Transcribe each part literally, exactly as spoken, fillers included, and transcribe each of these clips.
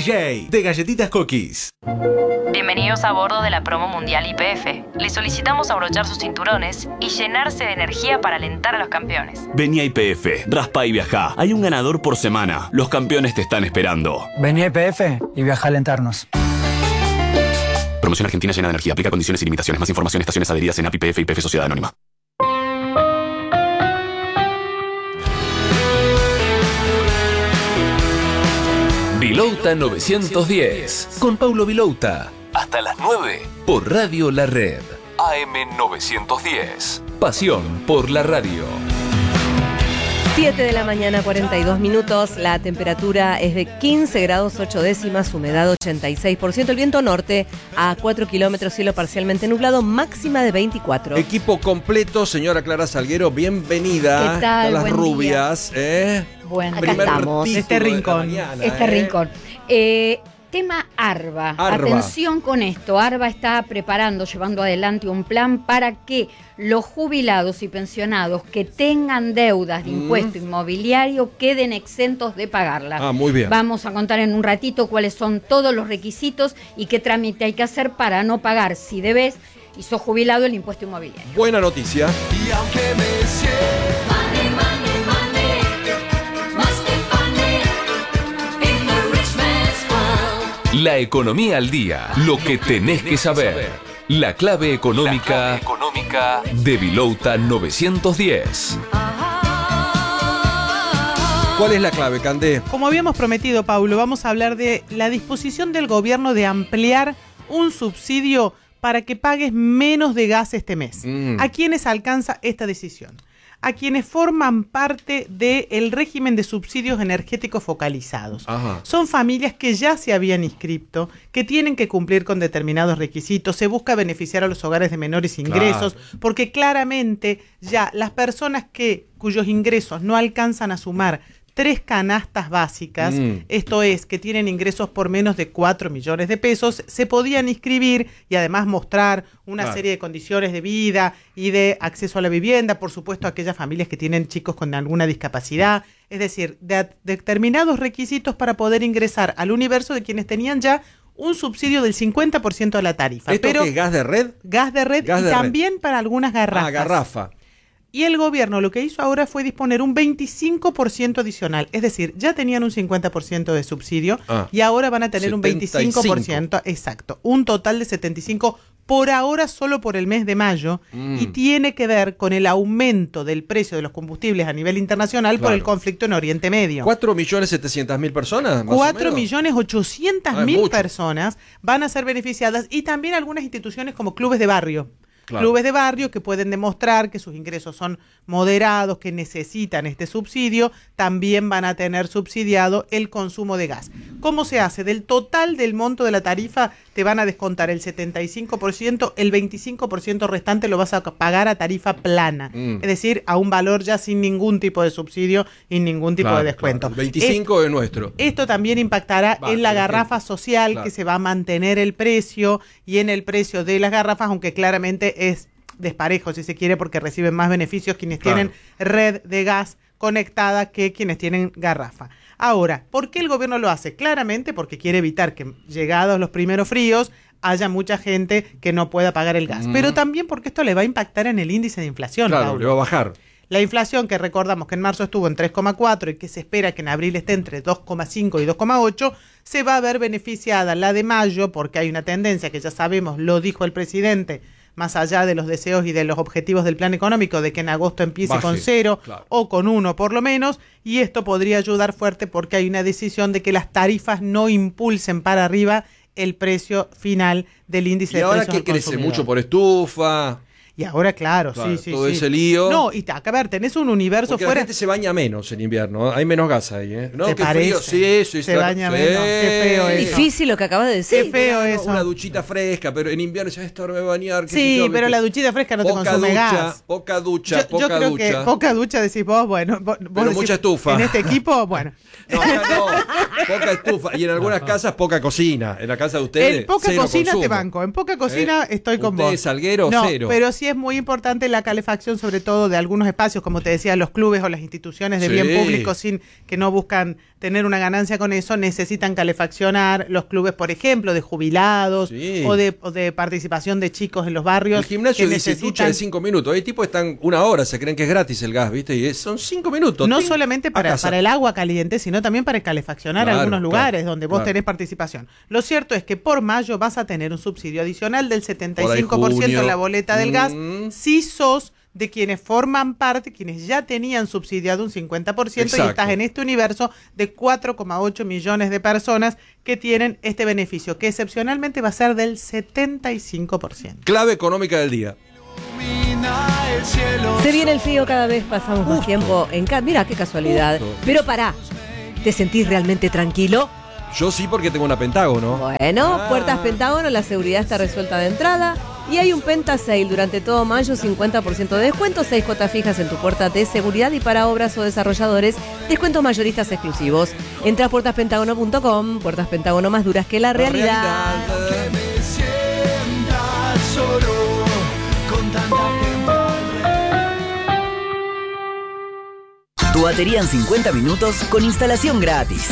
J, de Galletitas Cookies. Bienvenidos a bordo de la promo mundial Y P F. Les solicitamos abrochar sus cinturones y llenarse de energía para alentar a los campeones. Vení a Y P F, raspa y viajá. Hay un ganador por semana. Los campeones te están esperando. Vení a Y P F y viajá a alentarnos. Promoción Argentina llena de energía. Aplica condiciones y limitaciones. Más información, estaciones adheridas en A P I P F y Y P F Sociedad Anónima. Vilouta novecientos diez. Con Paulo Vilouta. Hasta las nueve. Por Radio La Red. A M novecientos diez. Pasión por la radio. siete de la mañana, cuarenta y dos minutos. La temperatura es de quince grados ocho décimas, humedad ochenta y seis por ciento. El viento norte a cuatro kilómetros, cielo parcialmente nublado, máxima de veinticuatro. Equipo completo, señora Clara Salguero, bienvenida. ¿Qué tal? A las Buen rubias, ¿eh? Bueno, acá estamos. Este rincón. Mañana, este ¿eh? rincón. Eh, tema ARBA. ARBA. Atención con esto. ARBA está preparando, llevando adelante un plan para que los jubilados y pensionados que tengan deudas de Mm. impuesto inmobiliario queden exentos de pagarlas. Ah, muy bien. Vamos a contar en un ratito cuáles son todos los requisitos y qué trámite hay que hacer para no pagar, si debes y sos jubilado, el impuesto inmobiliario. Buena noticia. Y aunque me sienta money, money, money, más que money, in the rich man's world. La economía al día. Lo que tenés que saber. La clave económica, La clave económica de Vilouta novecientos diez. ¿Cuál es la clave, Candé? Como habíamos prometido, Paulo, vamos a hablar de la disposición del gobierno de ampliar un subsidio para que pagues menos de gas este mes. Mm. ¿A quiénes alcanza esta decisión? A quienes forman parte del régimen de subsidios energéticos focalizados. Ajá. Son familias que ya se habían inscrito, que tienen que cumplir con determinados requisitos. Se busca beneficiar a los hogares de menores ingresos, Claro. porque claramente ya las personas que cuyos ingresos no alcanzan a sumar tres canastas básicas, Mm. esto es, que tienen ingresos por menos de cuatro millones de pesos, se podían inscribir y además mostrar una Claro. serie de condiciones de vida y de acceso a la vivienda, por supuesto, aquellas familias que tienen chicos con alguna discapacidad, es decir, de, de determinados requisitos para poder ingresar al universo de quienes tenían ya un subsidio del cincuenta por ciento de la tarifa. ¿Esto Pero qué es gas de red? gas de red Gas y de red. también para algunas garrafas. Ah, garrafa. Y el gobierno lo que hizo ahora fue disponer un veinticinco por ciento adicional. Es decir, ya tenían un cincuenta por ciento de subsidio Ah. y ahora van a tener un setenta y cinco. veinticinco por ciento. Exacto. Un total de setenta y cinco por ciento por ahora solo por el mes de mayo. Mm. Y tiene que ver con el aumento del precio de los combustibles a nivel internacional por Claro. el conflicto en Oriente Medio. ¿cuatro millones setecientos mil personas? más o cuatro menos? millones ochocientos Ah, es mil mucho. personas van a ser beneficiadas y también algunas instituciones como clubes de barrio. Claro. Clubes de barrio que pueden demostrar que sus ingresos son moderados, que necesitan este subsidio, también van a tener subsidiado el consumo de gas. ¿Cómo se hace? Del total del monto de la tarifa te van a descontar el setenta y cinco por ciento, el veinticinco por ciento restante lo vas a pagar a tarifa plana, Mm. es decir, a un valor ya sin ningún tipo de subsidio y ningún tipo Claro, de descuento. claro. veinticinco es nuestro. Esto también impactará Va, en la por garrafa ejemplo. social, Claro. que se va a mantener el precio y en el precio de las garrafas, aunque claramente es desparejo, si se quiere, porque reciben más beneficios quienes Claro. tienen red de gas conectada que quienes tienen garrafa. Ahora, ¿por qué el gobierno lo hace? Claramente porque quiere evitar que, llegados los primeros fríos, haya mucha gente que no pueda pagar el gas. Mm. Pero también porque esto le va a impactar en el índice de inflación, Claro, Paulo. le va a bajar. La inflación, que recordamos que en marzo estuvo en tres coma cuatro y que se espera que en abril esté entre dos coma cinco y dos coma ocho, se va a ver beneficiada la de mayo, porque hay una tendencia que ya sabemos, lo dijo el presidente, más allá de los deseos y de los objetivos del plan económico, de que en agosto empiece Baje, con cero claro. o con uno por lo menos, y esto podría ayudar fuerte porque hay una decisión de que las tarifas no impulsen para arriba el precio final del índice ¿Y de ahora precios qué al crece? consumidor. ¿Mucho por estufa? Y ahora, claro, Claro, sí, sí, todo sí. ese lío. No, y ta, a ver, tenés un universo Porque fuera... la gente se baña menos en invierno, ¿eh? Hay menos gas ahí, ¿eh? No, ¿Te qué parece? frío, sí, sí. Se está- baña sí. menos, qué feo eso. Difícil lo que acabas de decir. Qué feo Una- eso. Una duchita fresca, pero en invierno ya esto no me voy a bañar. qué sé Sí, yo, pero ¿viste? la duchita fresca no te Poca consume ducha, gas. Poca ducha, Yo, poca yo creo ducha. que poca ducha decís vos, bueno. Vos, vos Pero decís, mucha estufa. En este equipo, bueno. No, acá no, poca estufa. Y en algunas casas poca cocina. En la casa de ustedes, En poca cero cocina consumo. te banco, en poca cocina ¿Eh? estoy con Ustedes, vos. Salguero, no, cero. pero si sí es muy importante la calefacción, sobre todo de algunos espacios, como te decía, los clubes o las instituciones de Sí. bien público sin que no buscan tener una ganancia con eso, necesitan calefaccionar. Los clubes, por ejemplo, de jubilados Sí. o, de, o de participación de chicos en los barrios. El gimnasio que dice necesitan- ducha de cinco minutos. Hay tipos que están una hora, se creen que es gratis el gas, ¿viste? Y es- son cinco minutos. No ¡Ting! solamente A para, casa. para el agua caliente, sino también para calefaccionar Claro, algunos lugares claro, donde vos claro. tenés participación. Lo cierto es que por mayo vas a tener un subsidio adicional del setenta y Por ahí cinco por ciento en junio. la boleta del gas, Mm. si sos de quienes forman parte, quienes ya tenían subsidiado un cincuenta por ciento y Exacto. estás en este universo de cuatro coma ocho millones de personas que tienen este beneficio, que excepcionalmente va a ser del setenta y cinco por ciento. Clave económica del día. Se viene el frío, cada vez pasamos más tiempo en casa. Mira qué casualidad. Justo. Pero pará, ¿te sentís realmente tranquilo? Yo sí, porque tengo una Pentágono. Bueno, Ah. puertas Pentágono, la seguridad está resuelta de entrada. Y hay un Penta Sale durante todo mayo, cincuenta por ciento de descuento, seis cuotas fijas en tu puerta de seguridad y para obras o desarrolladores, descuentos mayoristas exclusivos. Entra a puertas pentágono punto com, Puertas Pentágono más duras que la realidad. Tu batería en cincuenta minutos con instalación gratis.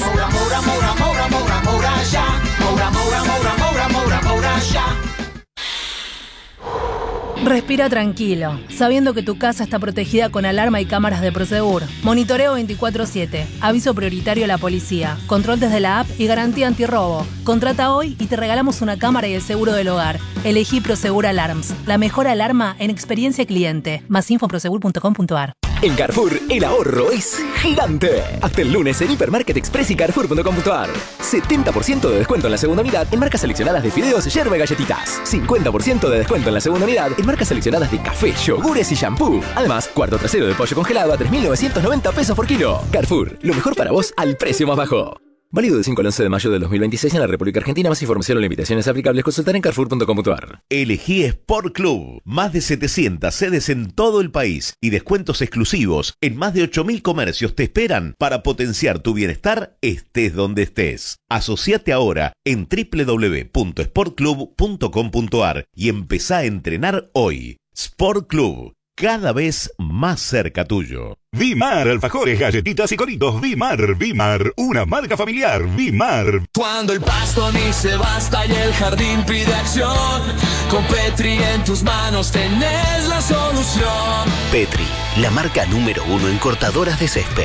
Respira tranquilo, sabiendo que tu casa está protegida con alarma y cámaras de Prosegur. Monitoreo veinticuatro siete, aviso prioritario a la policía, control desde la app y garantía antirrobo. Contrata hoy y te regalamos una cámara y el seguro del hogar. Elegí Prosegur Alarms, la mejor alarma en experiencia cliente. Más info en prosegur punto com punto a r. En Carrefour, el ahorro es gigante. Hasta el lunes en Hipermarket Express y carrefour punto com punto a r. setenta por ciento de descuento en la segunda unidad en marcas seleccionadas de fideos, yerba y galletitas. cincuenta por ciento de descuento en la segunda unidad en marcas seleccionadas de café, yogures y shampoo. Además, cuarto trasero de pollo congelado a tres mil novecientos noventa pesos por kilo. Carrefour, lo mejor para vos al precio más bajo. Válido del cinco al once de mayo del dos mil veintiséis en la República Argentina. Más información o limitaciones aplicables consultar en carrefour punto com punto a r. Elegí Sport Club. Más de setecientas sedes en todo el país y descuentos exclusivos en más de ocho mil comercios te esperan para potenciar tu bienestar estés donde estés. Asociate ahora en doble u doble u doble u punto sport club punto com punto a r y empezá a entrenar hoy. Sport Club, cada vez más cerca tuyo. Vimar, alfajores, galletitas y coritos. Vimar, Vimar, una marca familiar. Vimar. Cuando el pasto dice basta y el jardín pide acción, con Petri en tus manos tenés la solución. Petri, la marca número uno en cortadoras de césped.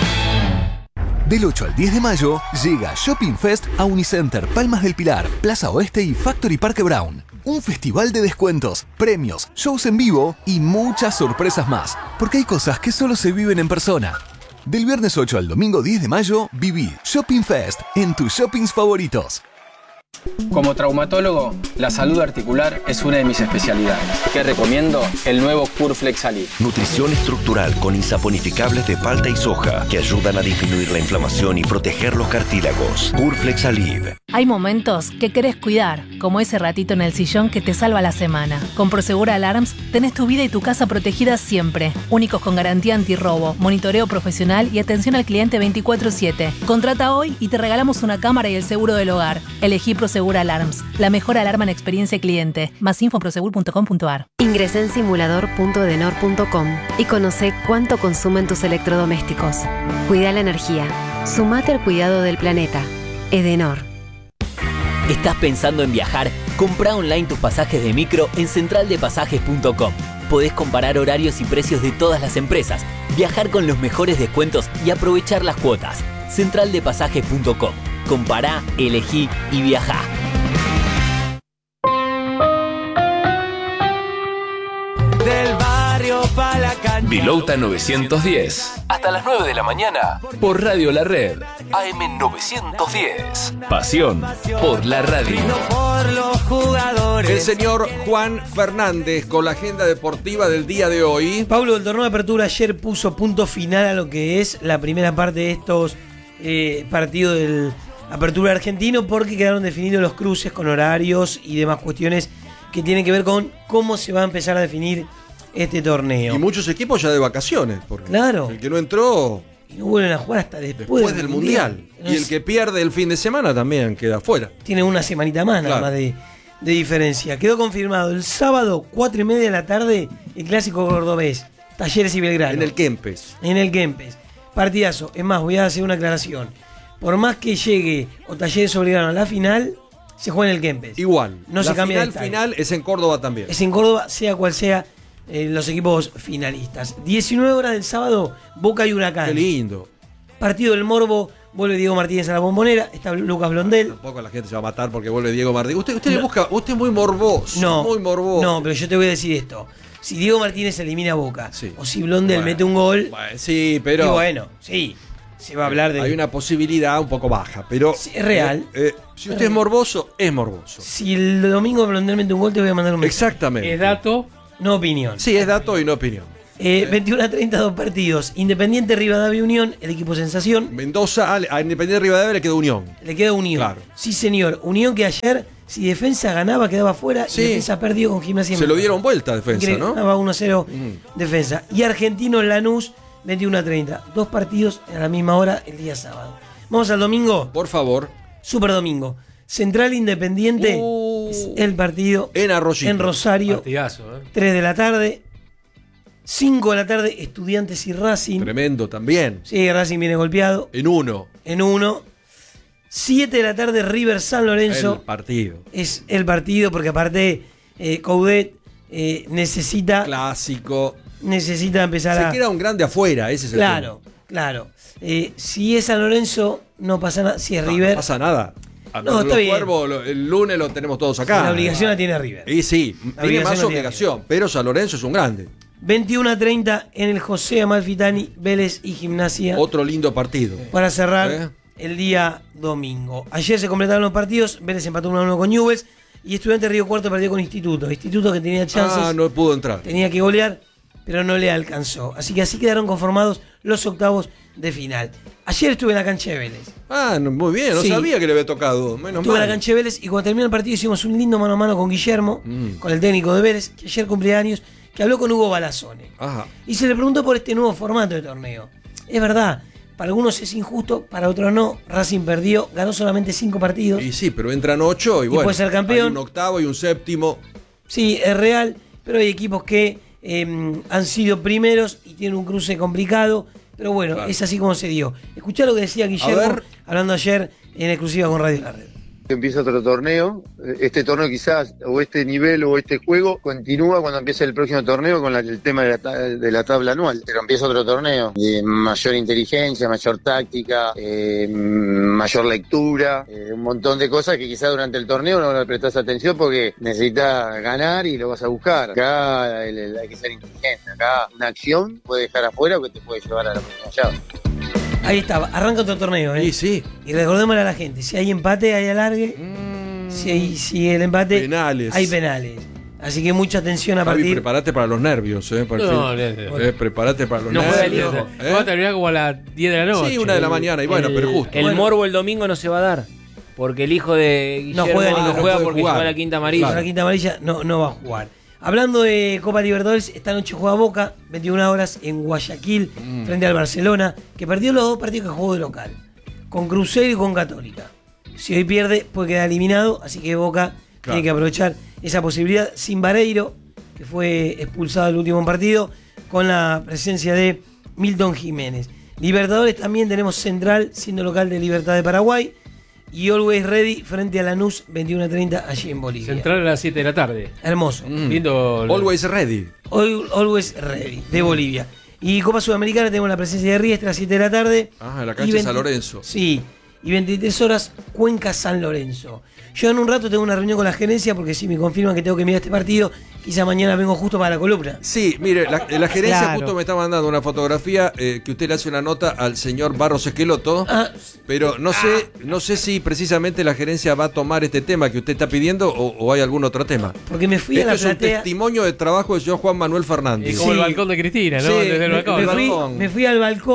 Del ocho al diez de mayo llega Shopping Fest a Unicenter, Palmas del Pilar, Plaza Oeste y Factory Parque Brown. Un festival de descuentos, premios, shows en vivo y muchas sorpresas más. Porque hay cosas que solo se viven en persona. Del viernes ocho al domingo diez de mayo, viví Shopping Fest en tus shoppings favoritos. Como traumatólogo, la salud articular es una de mis especialidades. ¿Qué recomiendo? El nuevo Curflex Alib. Nutrición estructural con insaponificables de palta y soja que ayudan a disminuir la inflamación y proteger los cartílagos. Curflex Alib. Hay momentos que querés cuidar, como ese ratito en el sillón que te salva la semana. Con Prosegur Alarms tenés tu vida y tu casa protegidas siempre. Únicos con garantía antirrobo, monitoreo profesional y atención al cliente veinticuatro siete. Contrata hoy y te regalamos una cámara y el seguro del hogar. Elegí Prosegur Alarms, la mejor alarma en experiencia cliente. Más info en prosegur punto com punto a r. Ingresá en simulador punto edenor punto com y conoce cuánto consumen tus electrodomésticos. Cuida la energía. Sumate al cuidado del planeta. Edenor. ¿Estás pensando en viajar? Comprá online tus pasajes de micro en central de pasajes punto com. Podés comparar horarios y precios de todas las empresas, viajar con los mejores descuentos y aprovechar las cuotas. central de pasajes punto com. Compará, elegí y viajá. Del barrio pa' la cancha. Vilouta novecientos diez. Hasta las nueve de la mañana. Por Radio La Red. A M novecientos diez. Pasión por la radio. Por los jugadores. El señor Juan Fernández con la agenda deportiva del día de hoy. Pablo, el torneo de apertura ayer puso punto final a lo que es la primera parte de estos eh, partidos del apertura argentino, porque quedaron definidos los cruces con horarios y demás cuestiones que tienen que ver con cómo se va a empezar a definir este torneo. Y muchos equipos ya de vacaciones. Porque claro. El que no entró... Y no vuelven a jugar hasta después, después del Mundial. mundial. Y el que pierde el fin de semana también queda fuera. Tiene una semanita más nada claro. más de, de diferencia. Quedó confirmado el sábado, cuatro y media de la tarde, el clásico cordobés, Talleres y Belgrano. En el Kempes. En el Kempes. Partidazo. Es más, voy a hacer una aclaración. Por más que llegue o Talleres o Belgrano a la final, se juega en el Kempes. Igual. No la se cambia final de estadio. final es en Córdoba también. Es en Córdoba, sea cual sea eh, los equipos finalistas. diecinueve horas del sábado, Boca y Huracán. Qué lindo. Partido del Morbo, vuelve Diego Martínez a la Bombonera, está Lucas Blondel. Tampoco la gente se va a matar porque vuelve Diego Martínez. Usted, usted le busca, usted es muy morboso. No, muy morboso. no, pero yo te voy a decir esto. Si Diego Martínez elimina a Boca, Sí. o si Blondel Bueno, mete un gol, bueno, sí, pero. y bueno, sí, se va a hablar de. Hay una posibilidad un poco baja, pero. Sí, es real. eh, eh, si usted es morboso, es morboso. Si el domingo Blondel mete un gol, te voy a mandar un mensaje. Exactamente. Es dato, no opinión. Sí, es dato y no opinión. Eh, veintiuno a treinta, dos partidos. Independiente, Rivadavia, Unión, el equipo sensación. Mendoza, a a Independiente Rivadavia le quedó Unión. Le queda Unión. Claro. Sí, señor. Unión que ayer, si Defensa ganaba, quedaba fuera. Sí. Y Defensa perdió con Gimnasia. Se lo dieron vuelta a Defensa, Increíble. ¿no? Ganaba uno a cero Mm. Defensa. Y Argentino Lanús, veintiuno a treinta. Dos partidos a la misma hora el día sábado. Vamos al domingo. Por favor. Super domingo. Central Independiente Uh. es el partido En Arroyito. en Rosario. Partidazo, ¿eh? tres de la tarde. cinco de la tarde, Estudiantes y Racing. Tremendo también. Sí, Racing viene golpeado. En uno. En uno. siete de la tarde, River San Lorenzo. El partido. Es el partido porque aparte eh, Coudet eh, necesita Clásico. necesita empezar Se a... queda un grande afuera, ese es el Claro, claro. Eh, si es San Lorenzo, no pasa nada. Si es tema. No, River... no pasa nada. A No, los está bien. Cuervos, lo- el lunes lo tenemos todos acá. La obligación la tiene River. Y sí, La tiene obligación más la tiene obligación, pero San Lorenzo es un grande. veintiuno a treinta en el José Amalfitani, Vélez y Gimnasia. Otro lindo partido. Para cerrar ¿Eh? el día domingo. Ayer se completaron los partidos. Vélez empató uno a uno con Newell's. Y Estudiantes Río Cuarto perdió con Instituto. Instituto que tenía chances. Ah, no pudo entrar. Tenía que golear, pero no le alcanzó. Así que así quedaron conformados los octavos de final. Ayer estuve en la cancha de Vélez. Ah, no, muy bien, no Sí. sabía que le había tocado. Menos Estuve en mal. la cancha de Vélez y cuando terminó el partido hicimos un lindo mano a mano con Guillermo, Mm. con el técnico de Vélez, que ayer cumplía años, que habló con Hugo Balazone. Ajá. Y se le preguntó por este nuevo formato de torneo. Es verdad, para algunos es injusto, para otros no. Racing perdió, ganó solamente cinco partidos. Y sí, pero entran ocho y, Y bueno. puede ser campeón. Hay un octavo y un séptimo. Sí, es real, pero hay equipos que eh, han sido primeros y tienen un cruce complicado. Pero bueno, Claro. es así como se dio. Escuchá lo que decía Guillermo, ver. hablando ayer en exclusiva con Radio La Red. Empieza otro torneo, este torneo quizás, o este nivel o este juego, continúa cuando empiece el próximo torneo con la- el tema de la, ta- de la tabla anual. Pero empieza otro torneo de mayor inteligencia, mayor táctica, eh, mayor lectura, eh, un montón de cosas que quizás durante el torneo no le prestás atención porque necesitas ganar y lo vas a buscar. Acá el- el- hay que ser inteligente, acá una acción puede dejar afuera o que te puede llevar a la próxima llave. Ahí estaba, arranca otro torneo, ¿eh? Sí, sí. Y recordémosle a la gente, si hay empate, hay alargue. Si, hay, si el empate, Penales. hay penales. Así que mucha atención a Javi, partir... prepárate para los nervios, ¿eh? Para el No, fin. no, no. Eh, prepárate para los No juega el nervios. hijo. ¿eh? Va a terminar como a las diez de la noche. Sí, una de la mañana, y bueno, el, pero justo. El Bueno. morbo el domingo no se va a dar. Porque el hijo de Guillermo No juega ni- no no juega puede porque jugar. lleva la quinta amarilla. Con la quinta amarilla no, no va a jugar. Hablando de Copa Libertadores, esta noche juega Boca, veintiuna horas en Guayaquil, Mm. frente al Barcelona, que perdió los dos partidos que jugó de local, con Cruzeiro y con Católica. Si hoy pierde, puede quedar eliminado, así que Boca Claro. tiene que aprovechar esa posibilidad. Sin Vareiro, que fue expulsado el último partido, con la presencia de Milton Jiménez. Libertadores también tenemos Central, siendo local de Libertad de Paraguay, y Always Ready frente a Lanús, veintiuno a treinta allí en Bolivia. Central a las siete de la tarde. Hermoso. Mm. Lindo. Always ready. All- Always Ready, de Bolivia. Y Copa Sudamericana tenemos la presencia de Riestra a las siete de la tarde. Ah, en la Y cancha de veinte San Lorenzo. Sí. Y veintitrés horas, Cuenca San Lorenzo. Yo en un rato tengo una reunión con la gerencia porque si me confirman que tengo que mirar este partido, quizá mañana vengo justo para la columna. Sí, mire, la, la gerencia Claro. justo me está mandando una fotografía eh, que usted le hace una nota al señor Barros Esqueloto, Ah. pero no sé, no sé si precisamente la gerencia va a tomar este tema que usted está pidiendo o, o hay algún otro tema. Porque me fui Esto a la es un platea. testimonio de trabajo del señor Juan Manuel Fernández. Y como el balcón de Cristina, ¿no? Sí, Desde el me- balcón. me, fui, me fui al balcón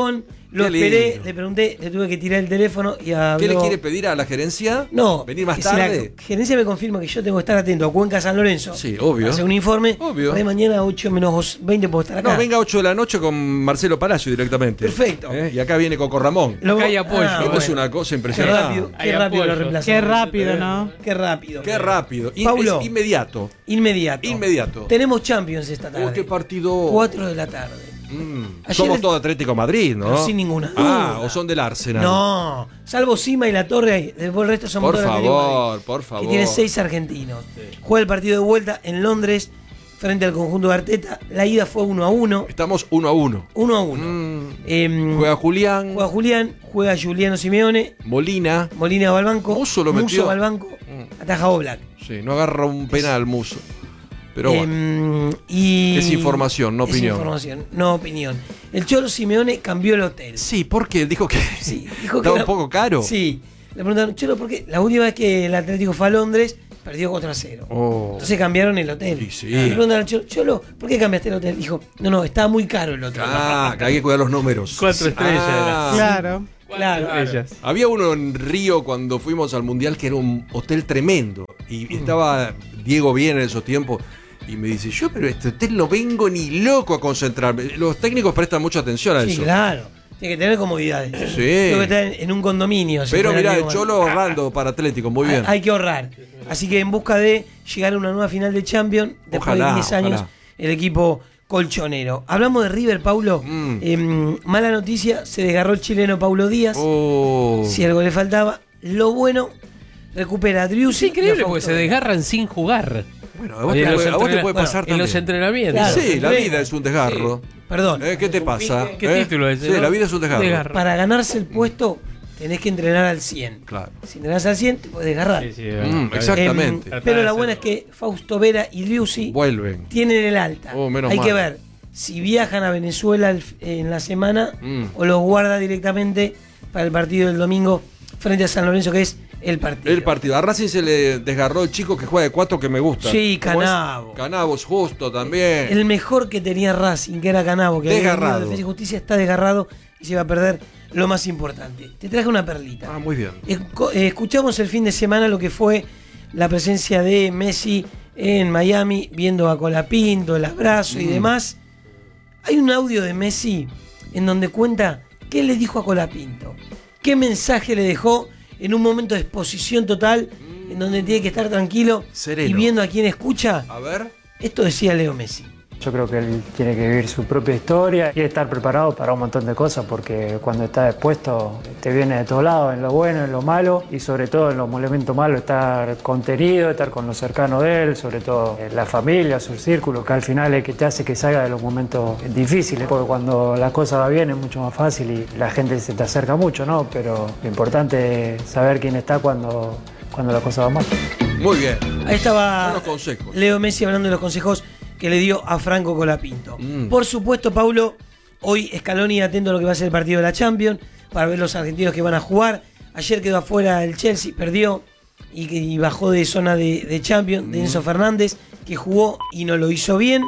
Lo Qué esperé, lindo. le pregunté, le tuve que tirar el teléfono y habló. ¿Qué le quiere pedir a la gerencia? No. ¿Venir más que si la tarde? gerencia me confirma que yo tengo que estar atento a Cuenca San Lorenzo. Sí, obvio. Hacer un informe. Obvio. Por ahí mañana a ocho menos veinte puedo estar acá. No, venga a ocho de la noche con Marcelo Palacio directamente. Perfecto. ¿Eh? Y acá viene Coco Ramón. Lo- Acá hay apoyo. Ah, Esto bueno. es una cosa Qué impresionante. rápido, Hay qué rápido lo apoyo. reemplazamos. Qué rápido, ¿no? Qué rápido. Qué rápido. Y- Paulo. es inmediato. Inmediato. Inmediato. Tenemos Champions esta tarde. Oh, qué partido. Cuatro de la tarde. Mm. Ayer Somos el- todo Atlético Madrid, ¿no? Pero sin ninguna Ah, duda. o son del Arsenal. No, salvo Sima y La Torre, después el resto somos Por todos del Atlético de favor, Madrid, por favor. Que tiene seis argentinos. Juega el partido de vuelta en Londres frente al conjunto de Arteta. La ida fue uno a uno. Estamos uno a uno. uno a uno. Mm. Em, Juega Julián. Juega Julián, juega Juliano Simeone, Molina. Molina va al banco, Musso lo metió. va al banco, ataja Oblak. Sí, no agarra un penal, Muso. Pero bueno. Em, y Es información, no es opinión. información, no opinión. El Cholo Simeone cambió el hotel. Sí, porque dijo que Sí, dijo estaba que un poco caro. Sí. Le preguntaron, Cholo, ¿por qué? La última vez que el Atlético fue a Londres, perdió cuatro a cero. Oh. Entonces cambiaron el hotel. sí. Le preguntaron al Cholo, Cholo, ¿por qué cambiaste el hotel? Dijo, no, no, estaba muy caro el hotel. Ah, que hay que cuidar los números. Cuatro estrellas Ah. Claro. Claro. Ellas. Había uno en Río cuando fuimos al Mundial que era un hotel tremendo. Y estaba Diego bien en esos tiempos. Y me dice, yo, pero este hotel no vengo ni loco a concentrarme. Los técnicos prestan mucha atención a Sí, eso. claro. Tiene que tener comodidades. Sí. Tiene que estar en, en un condominio. si Pero fuera mirá, el Diego. Cholo ahorrando para Atlético, muy bien. Hay, hay que ahorrar. Así que en busca de llegar a una nueva final de Champions, después Ojalá, de diez años, ojalá. el equipo colchonero. Hablamos de River, Paulo. Mm. Em, mala noticia, se desgarró el chileno Paulo Díaz. Oh. Si algo le faltaba. Lo bueno, recupera a Driussi. Es increíble y a porque se Fausto. desgarran sin jugar. Bueno, a vos, Y te, en los puede, a vos te entrena- puede pasar bueno, en los también. entrenamientos. Claro. Sí, la Luego. vida es un desgarro. Perdón. Eh, ¿Qué te pasa? ¿Qué ¿Eh? título es ese, Sí, no? la vida es un desgarro. Desgarro. Para ganarse el puesto, tenés que entrenar al cien. Claro. Si entrenás al cien, te puedes desgarrar. Sí, sí, Mm, bueno, exactamente. Em, pero la buena es que Fausto Vera y Driussi Vuelven. tienen el alta. Oh, menos Hay mal. que ver si viajan a Venezuela el- en la semana Mm. o los guarda directamente para el partido del domingo frente a San Lorenzo, que es el partido. El partido. A Racing se le desgarró el chico que juega de cuatro que me gusta. Sí, ¿Cómo es? Canavo. Canavo es justo también. El mejor que tenía Racing, que era Canavo, que había venido Desgarrado. de Defensa y Justicia, está desgarrado y se va a perder lo más importante. Te traje una perlita. Ah, muy bien. Escu- eh, Escuchamos el fin de semana lo que fue la presencia de Messi en Miami, viendo a Colapinto, el abrazo y Mm. demás. Hay un audio de Messi en donde cuenta qué le dijo a Colapinto, qué mensaje le dejó en un momento de exposición total, en donde tiene que estar tranquilo Sereno. y viendo a quién escucha. A ver. Esto decía Leo Messi. Yo creo que él tiene que vivir su propia historia y estar preparado para un montón de cosas, porque cuando está expuesto te viene de todos lados, en lo bueno, en lo malo, y sobre todo en los momentos malos estar contenido, estar con los cercanos de él, sobre todo eh, la familia, su círculo, que al final es el que te hace que salga de los momentos difíciles, porque cuando las cosas van bien es mucho más fácil y la gente se te acerca mucho, ¿no? Pero lo importante es saber quién está cuando, cuando la cosa va mal. Muy bien. Ahí estaba Buenos consejos. Leo Messi hablando de los consejos que le dio a Franco Colapinto. Mm. Por supuesto, Paulo, hoy Scaloni atento a lo que va a ser el partido de la Champions, para ver los argentinos que van a jugar. Ayer quedó afuera el Chelsea, perdió y, y bajó de zona de, de Champions, de Enzo Fernández, que jugó y no lo hizo bien.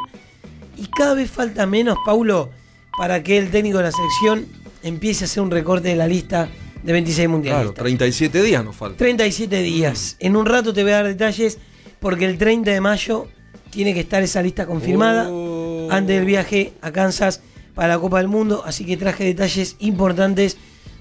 Y cada vez falta menos, Paulo, para que el técnico de la selección empiece a hacer un recorte de la lista de veintiséis mundialistas. Claro, treinta y siete días nos faltan. treinta y siete días. En un rato te voy a dar detalles porque el treinta de mayo tiene que estar esa lista confirmada Oh. antes del viaje a Kansas para la Copa del Mundo. Así que traje detalles importantes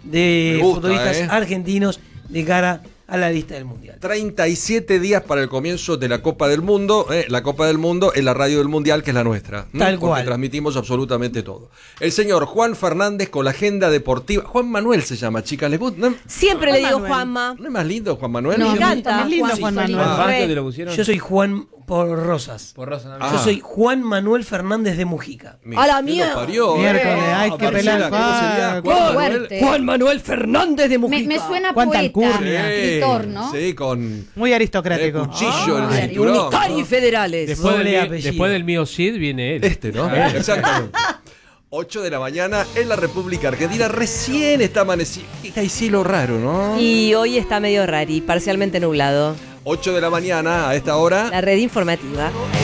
de Me gusta, futbolistas eh. argentinos de cara a la lista del Mundial. treinta y siete días para el comienzo de la Copa del Mundo. eh, la Copa del Mundo en la radio del Mundial, que es la nuestra. ¿m? Tal Porque cual. transmitimos absolutamente todo. El señor Juan Fernández con la agenda deportiva. Juan Manuel se llama, chicas. ¿Le gusta? ¿No, Siempre Juan le digo Manuel. Juanma. ¿No es más lindo Juan Manuel? Me No, encanta. Es lindo Juan, Juan sí, Manuel. ¿Más Re. que te lo pusieron? Yo soy Juan por Rosas. Por Rosa, no, Ah. Yo soy Juan Manuel Fernández de Mujica. Mi- A la ¿qué mía. lo parió, eh? Miércoles, ay, qué Marcela, pelada. ¿cómo sería? Qué Juan Manuel. fuerte. Juan Manuel Fernández de Me, Mujica. me suena Cuánta poeta, alcurnia. escritor, ¿no? Sí, con Muy eh, aristocrático. cuchillo en el Ay, cinturón. Unitari federales. Después del, Doble mi- apellido. después del mío Cid viene él. Este, ¿no? Ah. Exactamente. ocho de la mañana en la República Argentina. Recién está amanecido. Hay cielo raro, ¿no? Y hoy está medio rari, parcialmente nublado. ocho de la mañana a esta hora. La red informativa.